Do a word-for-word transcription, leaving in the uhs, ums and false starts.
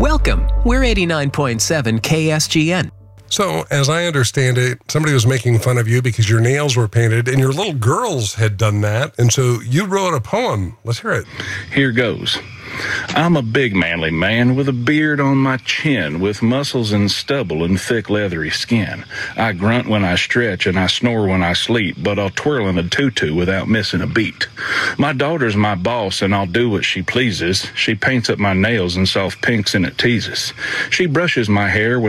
Welcome. We're eighty-nine point seven K S G N. So, as I understand it, somebody was making fun of you because your nails were painted, and your little girls had done that, and so you wrote a poem. Let's hear it. Here goes. I'm a big manly man with a beard on my chin, with muscles and stubble and thick leathery skin. I grunt when I stretch and I snore when I sleep, but I'll twirl in a tutu without missing a beat. My daughter's my boss and I'll do what she pleases. She paints up my nails in soft pinks and it teases. She brushes my hair with